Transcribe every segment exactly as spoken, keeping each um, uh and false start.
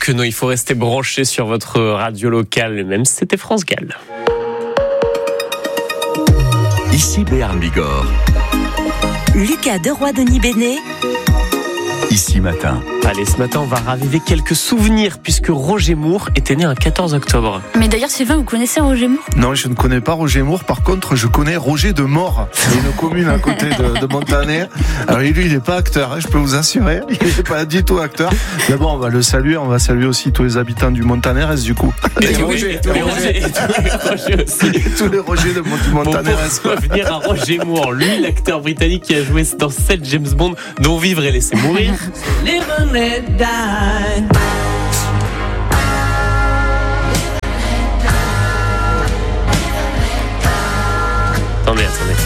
que non, il faut rester branché sur votre radio locale, même si c'était France Gall. Ici Béarn Bigorre. Lucas Deroy-Denis Bénet. Ici Matin. Allez, ce matin, on va raviver quelques souvenirs puisque Roger Moore était né un quatorze octobre. Mais d'ailleurs, Sylvain, vous connaissez Roger Moore ? Non, je ne connais pas Roger Moore. Par contre, je connais Roger de Mort. C'est une commune à côté de, de Montaner. Alors lui, il n'est pas acteur, hein, je peux vous assurer. Il n'est pas du tout acteur. Mais bon, on va le saluer. On va saluer aussi tous les habitants du Montaner, du coup. Et tous les Roger, tous les Roger, tous les Roger aussi. Tous les Roger de Montaner. Bon, pour revenir à Roger Moore, lui, l'acteur britannique qui a joué dans sept James Bond, dont Vivre et laisser mourir. Live and let die. Attendez, attendez.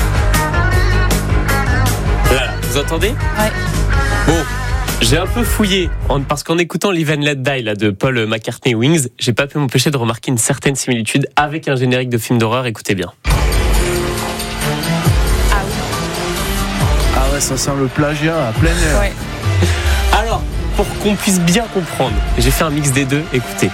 Là, vous entendez ? Ouais. Bon, j'ai un peu fouillé, en, parce qu'en écoutant Live and Let Die là, de Paul McCartney Wings, j'ai pas pu m'empêcher de remarquer une certaine similitude avec un générique de film d'horreur, écoutez bien. Ah ouais, ça sent le plagiat à plein air. Ouais. Alors, pour qu'on puisse bien comprendre, j'ai fait un mix des deux, écoutez.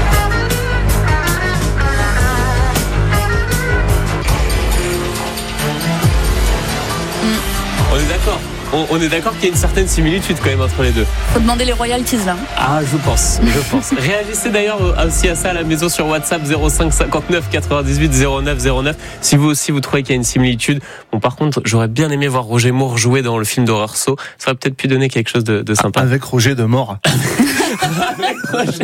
On est d'accord on, on est d'accord qu'il y a une certaine similitude quand même entre les deux. Faut demander les royalties là. Ah, je pense, je pense. Réagissez d'ailleurs aussi à ça à la maison sur WhatsApp zéro cinq cinquante-neuf quatre-vingt-dix-huit zéro neuf zéro neuf. Si vous aussi vous trouvez qu'il y a une similitude. Bon, par contre, j'aurais bien aimé voir Roger Moore jouer dans le film d'horreur Saw. Ça aurait peut-être pu donner quelque chose de, de sympa. Avec Roger de Mort. Avec Roger.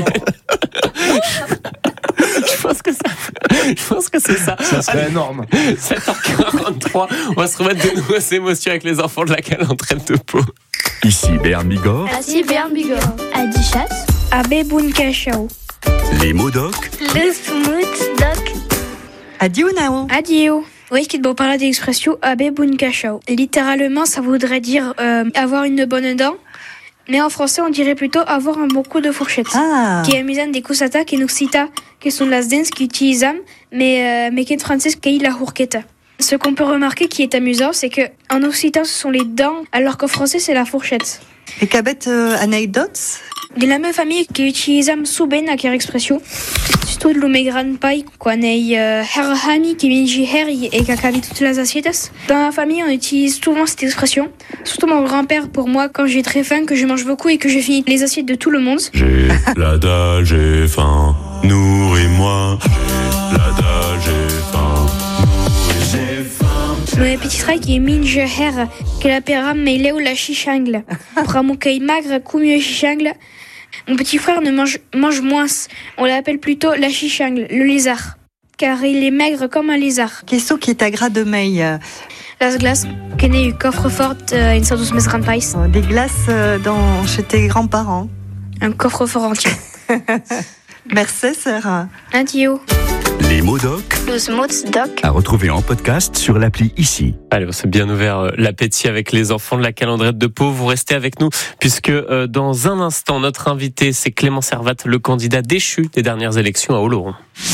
Je pense que ça, je pense que c'est ça. Ça serait Allez, énorme. sept heures quarante-trois, on va se remettre de nouvelles émotions avec les enfants de la calandrelle de Pau. Ici Béarn Bigorre. Ici Béarn Bigorre. Adichas. Abe Bunkachao. Les mots doc. Le smooth doc. Adieu Nao. Adio. Oui, qui te parler de l'expression Abe Bunkachao. Littéralement, ça voudrait dire euh, avoir une bonne dent. Mais en français, on dirait plutôt avoir un bon coup de fourchette. Ah. Qui est amusant des cosata qui nous cita, qui sont les dents qui utilisent, mais, euh, mais qui est français, qui est la fourchette. Ce qu'on peut remarquer qui est amusant, c'est que en occitan, ce sont les dents, alors qu'en français, c'est la fourchette. Et qu'avec euh, anecdotes? De la même famille qui utilise souben à quelle expression. Surtout de mes grandpai, qu'on est herhani qui minji heri et qui toutes les assiettes. Dans la famille, on utilise souvent cette expression. Surtout mon grand-père pour moi quand j'ai très faim, que je mange beaucoup et que je finis les assiettes de tout le monde. J'ai la dalle, j'ai faim, nourris-moi. J'ai la dalle, j'ai faim, nourris-moi. Le petit frère qui est minji her, que la pera mais ou la chichangle. Pramoukai magre, kumio chichangle. Mon petit frère ne mange, mange moins. On l'appelle plutôt la chichangle, le lézard. Car il est maigre comme un lézard. Qu'est-ce qui est à gras de meille? Las glaces, qui n'est eu coffre-fort, une sorte de mes grandpais. Des glaces dans, chez tes grands-parents. Un coffre-fort entier. Merci, sœur. Adieu. Les mots doc. Le smooth doc. À retrouver en podcast sur l'appli Ici. Allez, on s'est bien ouvert l'appétit avec les enfants de la calandrette de Pau. Vous restez avec nous puisque euh, dans un instant, notre invité, c'est Clément Servat, le candidat déchu des dernières élections à Oloron.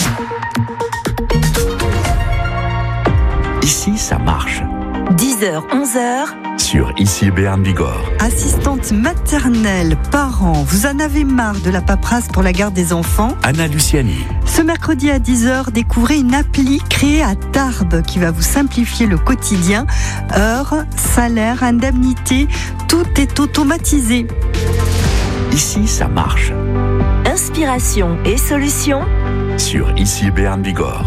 Ici, ça marche. dix heures, onze heures. Sur Ici Béarn Bigorre. Assistante maternelle, parents, vous en avez marre de la paperasse pour la garde des enfants? Anna Luciani. Ce mercredi à dix heures, découvrez une appli créée à Tarbes qui va vous simplifier le quotidien. Heures, salaire, indemnité, tout est automatisé. Ici, ça marche. Inspiration et solutions. Sur Ici Béarn Bigorre.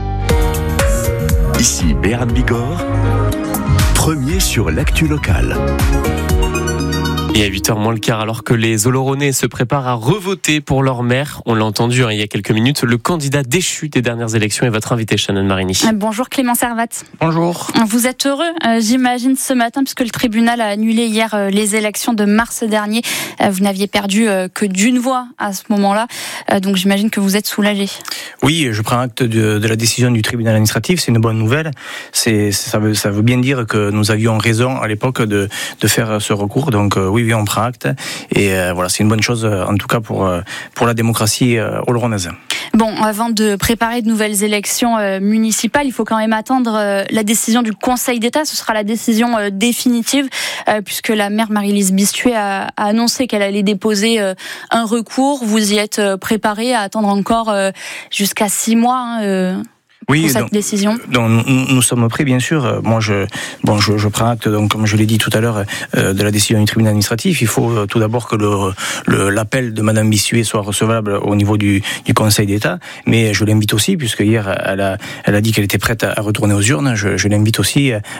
Ici Béarn Bigorre. Premier sur l'actu locale. Et à huit heures moins le quart, alors que les Oloronais se préparent à revoter pour leur maire, on l'a entendu hein, il y a quelques minutes, le candidat déchu des dernières élections est votre invité, Shannon Marini. Bonjour Clément Servat. Bonjour. Vous êtes heureux, euh, j'imagine, ce matin, puisque le tribunal a annulé hier euh, les élections de mars dernier. Euh, vous n'aviez perdu euh, que d'une voix à ce moment-là, euh, donc j'imagine que vous êtes soulagé. Oui, je prends acte de, de la décision du tribunal administratif, c'est une bonne nouvelle. C'est, ça, veut, ça veut bien dire que nous avions raison à l'époque de, de faire ce recours, donc euh, oui. oui, oui, on prend acte. Et euh, voilà, c'est une bonne chose, en tout cas pour, pour la démocratie euh, oloronnaise. Bon, avant de préparer de nouvelles élections euh, municipales, il faut quand même attendre euh, la décision du Conseil d'État. Ce sera la décision euh, définitive, euh, puisque la maire Marie-Lise Bistuet a, a annoncé qu'elle allait déposer euh, un recours. Vous y êtes euh, préparé à attendre encore euh, jusqu'à six mois hein, euh Oui, pour cette donc, décision. Donc nous, nous sommes prêts, bien sûr. Moi, je, bon, je, je prends acte, donc comme je l'ai dit tout à l'heure, euh, de la décision du tribunal administratif. Il faut euh, tout d'abord que le, le, l'appel de Madame Bistuet soit recevable au niveau du, du Conseil d'État. Mais je l'invite aussi, puisque hier elle a, elle a dit qu'elle était prête à retourner aux urnes. Je, je l'invite aussi à,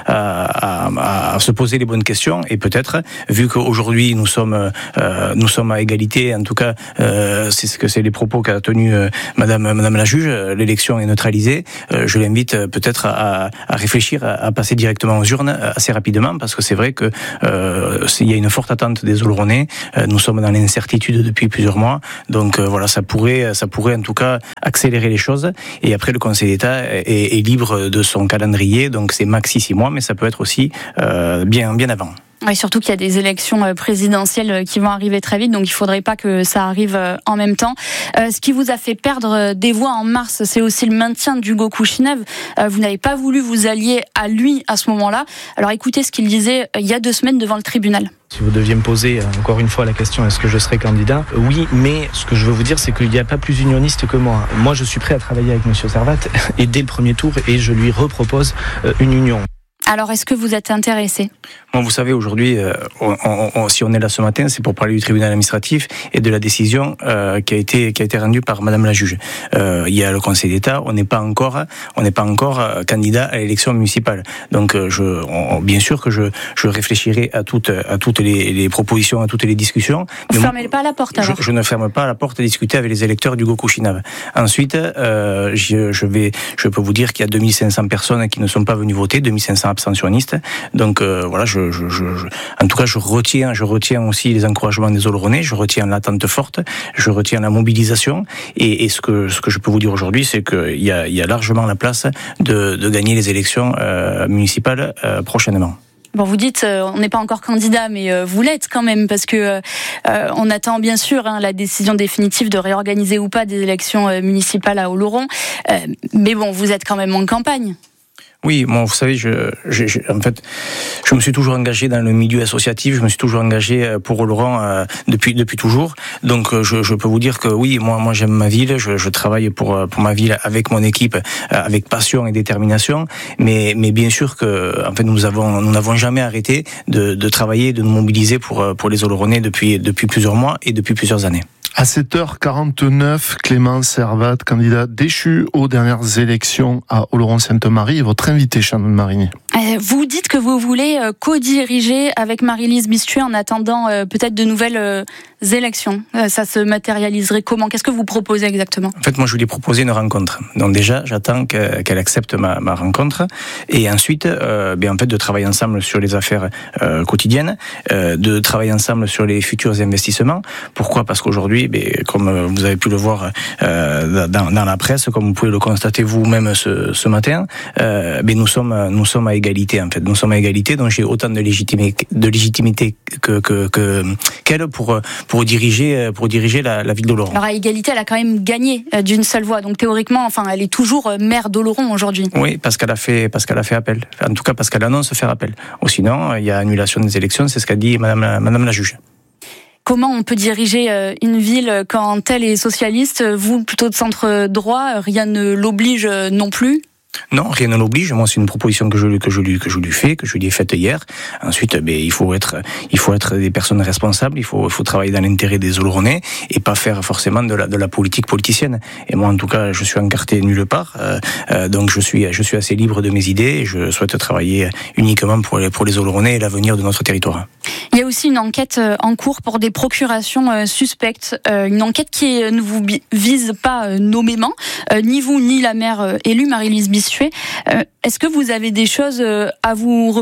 à, à se poser les bonnes questions et peut-être, vu qu'aujourd'hui nous sommes, euh, nous sommes à égalité. En tout cas, euh, c'est ce que c'est les propos qu'a tenus euh, Madame, Madame la juge. L'élection est neutralisée. Je l'invite peut-être à, à réfléchir à passer directement aux urnes assez rapidement, parce que c'est vrai que euh, il y a une forte attente des Oloronais. Nous sommes dans l'incertitude depuis plusieurs mois, donc euh, voilà, ça pourrait, ça pourrait en tout cas accélérer les choses. Et après, le Conseil d'État est, est libre de son calendrier, donc c'est maxi six mois, mais ça peut être aussi euh, bien, bien avant. Oui, surtout qu'il y a des élections présidentielles qui vont arriver très vite, donc il ne faudrait pas que ça arrive en même temps. Euh, ce qui vous a fait perdre des voix en mars, c'est aussi le maintien d'Hugo Kouchinev. Euh, vous n'avez pas voulu vous allier à lui à ce moment-là. Alors écoutez ce qu'il disait il y a deux semaines devant le tribunal. Si vous deviez me poser encore une fois la question, est-ce que je serai candidat ? Oui, mais ce que je veux vous dire, c'est qu'il n'y a pas plus unioniste que moi. Moi, je suis prêt à travailler avec M. Servat, et dès le premier tour, et je lui repropose une union. Alors, est-ce que vous êtes intéressé ? Bon, vous savez, aujourd'hui, euh, on, on, on, si on est là ce matin, c'est pour parler du tribunal administratif et de la décision euh, qui a été qui a été rendue par Madame la juge. Euh, il y a le Conseil d'État. On n'est pas encore, on n'est pas encore euh, candidat à l'élection municipale. Donc, euh, je, on, bien sûr que je, je réfléchirai à toutes à toutes les, les propositions, à toutes les discussions. Vous ne fermez pas la porte alors ? je, je ne ferme pas la porte à discuter avec les électeurs d'Hugo Kouchinev. Ensuite, euh, je, je vais, je peux vous dire qu'il y a deux mille cinq cents personnes qui ne sont pas venues voter, deux mille cinq cents abstentionnistes. Donc euh, voilà, je, je, je, je, en tout cas, je retiens, je retiens aussi les encouragements des Oloronais, je retiens l'attente forte, je retiens la mobilisation. Et, et ce que ce que je peux vous dire aujourd'hui, c'est qu'il y a, il y a largement la place de, de gagner les élections euh, municipales euh, prochainement. Bon, vous dites, euh, on n'est pas encore candidat, mais euh, vous l'êtes quand même, parce que euh, on attend bien sûr hein, la décision définitive de réorganiser ou pas des élections euh, municipales à Oloron. Euh, mais bon, vous êtes quand même en campagne. Oui, moi, vous savez, je, je, je, en fait, je me suis toujours engagé dans le milieu associatif. Je me suis toujours engagé pour Oloron euh, depuis depuis toujours. Donc, je, je peux vous dire que oui, moi, moi, j'aime ma ville. Je, je travaille pour pour ma ville avec mon équipe, euh, avec passion et détermination. Mais mais bien sûr que, en fait, nous avons nous n'avons jamais arrêté de de travailler, de nous mobiliser pour pour les Oloronais depuis depuis plusieurs mois et depuis plusieurs années. À sept heures quarante-neuf, Clément Servat, candidat déchu aux dernières élections à Oloron-Sainte-Marie, et votre invité, Shannon Marinier. Vous dites que vous voulez co-diriger avec Marie-Lise Bistuet en attendant peut-être de nouvelles élections. Ça se matérialiserait comment ? Qu'est-ce que vous proposez exactement ? En fait, moi, je lui ai proposé une rencontre. Donc déjà, j'attends qu'elle accepte ma, ma rencontre. Et ensuite, euh, bien, en fait, de travailler ensemble sur les affaires euh, quotidiennes, euh, de travailler ensemble sur les futurs investissements. Pourquoi ? Parce qu'aujourd'hui, ben, comme vous avez pu le voir euh, dans, dans la presse, comme vous pouvez le constater vous-même ce, ce matin, euh, ben, nous sommes nous sommes à égalité. En fait, nous sommes à égalité. Donc j'ai autant de légitimité, de légitimité que que, que qu'elle pour pour diriger pour diriger la, la ville d'Oloron. Alors à égalité, elle a quand même gagné d'une seule voix. Donc théoriquement, enfin, elle est toujours maire d'Oloron aujourd'hui. Oui, parce qu'elle a fait parce qu'elle a fait appel. En tout cas, parce qu'elle annonce faire appel. Ou sinon, il y a annulation des élections. C'est ce qu'a dit Madame la, Madame la juge. Comment on peut diriger une ville quand elle est socialiste, vous plutôt de centre droit, rien ne l'oblige non plus ? Non, rien ne l'oblige. Moi, c'est une proposition que je que je lui que je lui fais, que je lui ai faite hier. Ensuite, ben il faut être il faut être des personnes responsables. Il faut il faut travailler dans l'intérêt des Oloronais et pas faire forcément de la de la politique politicienne. Et moi, en tout cas, je suis encarté nulle part. Euh, euh, donc, je suis je suis assez libre de mes idées. Et je souhaite travailler uniquement pour les pour les Oloronais et l'avenir de notre territoire. Il y a aussi une enquête en cours pour des procurations suspectes. Une enquête qui ne vous vise pas nommément, ni vous ni la maire élue Marie-Lise Bistuet. Est-ce que vous avez des choses à vous reprocher ?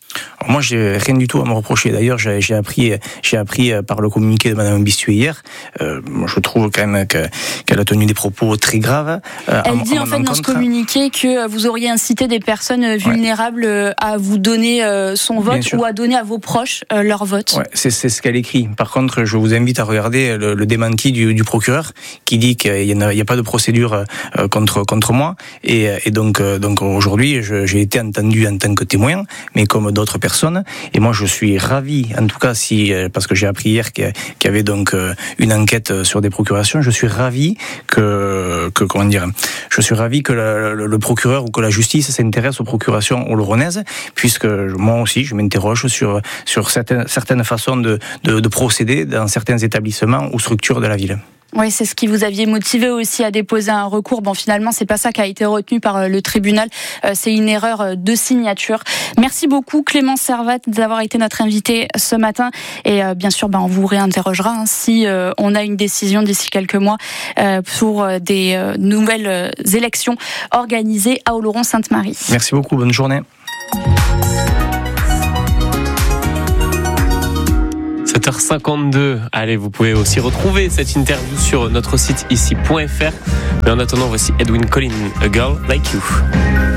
Alors moi, j'ai rien du tout à me reprocher. D'ailleurs, j'ai, j'ai appris, j'ai appris par le communiqué de Madame Bistuet hier. Euh, je trouve quand même que, qu'elle a tenu des propos très graves. Euh, Elle à, dit à en fait encontre. Dans ce communiqué que vous auriez incité des personnes vulnérables ouais. à vous donner son vote ou à donner à vos proches leur vote. Ouais, c'est, c'est ce qu'elle écrit. Par contre, je vous invite à regarder le, le démenti du, du procureur qui dit qu'il n'y a, il y a pas de procédure contre contre moi. Et, et donc, donc aujourd'hui, je, j'ai été entendu en tant que témoin, mais comme d'autres personnes. Et moi, je suis ravi, en tout cas, si parce que j'ai appris hier qu'il y avait donc une enquête sur des procurations, je suis ravi que, que comment dire, je suis ravi que le, le, le procureur ou que la justice s'intéresse aux procurations oloronaises, puisque moi aussi, je m'interroge sur sur certaines certaines façons de, de, de procéder dans certains établissements ou structures de la ville. Oui, c'est ce qui vous aviez motivé aussi à déposer un recours. Bon, finalement, c'est pas ça qui a été retenu par le tribunal. C'est une erreur de signature. Merci beaucoup, Clémence Servat, d'avoir été notre invité ce matin. Et bien sûr, ben, on vous réinterrogera hein, si euh, on a une décision d'ici quelques mois euh, pour des euh, nouvelles élections organisées à Oloron-Sainte-Marie. Merci beaucoup. Bonne journée. sept heures cinquante-deux. Allez, vous pouvez aussi retrouver cette interview sur notre site ici point f r. Mais en attendant, voici Edwin Collins, A Girl Like You.